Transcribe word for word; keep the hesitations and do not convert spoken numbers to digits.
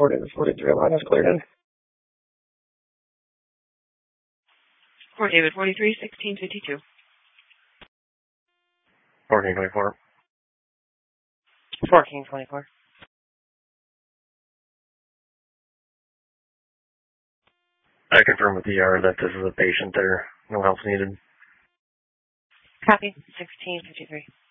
forty to forty-three line is cleared in. Fort David, forty-three, sixteen fifty-two. fourteen twenty-four. fourteen twenty-four. I confirm with the E R that this is a patient there. No help needed. Copy, sixteen fifty-three.